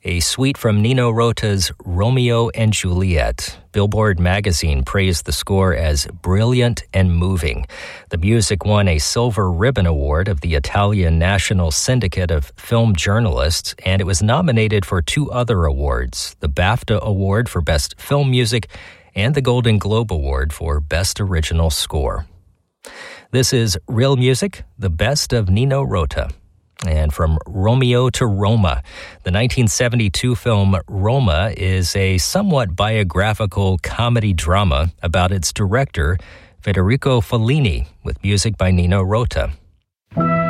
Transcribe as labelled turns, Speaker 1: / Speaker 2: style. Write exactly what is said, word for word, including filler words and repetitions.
Speaker 1: a suite from Nino Rota's Romeo and Juliet. Billboard magazine praised the score as brilliant and moving. The music won a Silver Ribbon Award of the Italian National Syndicate of Film Journalists, and it was nominated for two other awards, the BAFTA Award for Best Film Music and the Golden Globe Award for Best Original Score. This is Real Music, the best of Nino Rota. And from Romeo to Roma, the nineteen seventy-two film Roma is a somewhat biographical comedy drama about its director, Federico Fellini, with music by Nino Rota.